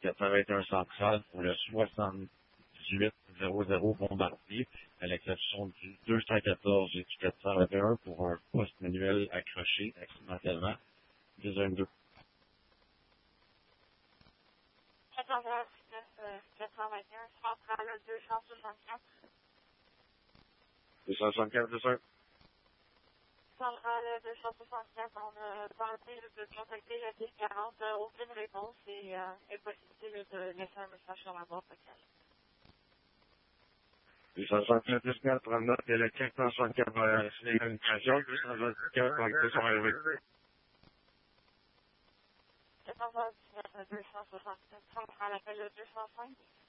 421 central pour le 7800 Bombardier, à l'exception du 214 et du 421 pour un poste manuel accroché accidentellement. 212. 421 central 264. 264, c'est ça? Centrale 264, on a tenté de contacter le 1040, aucune réponse et impossibilité de laisser un message sur la boîte vocale. 264, 39, et le 464, c'est une communication, 264, sont arrivés. 419, 267, centrale appel 205.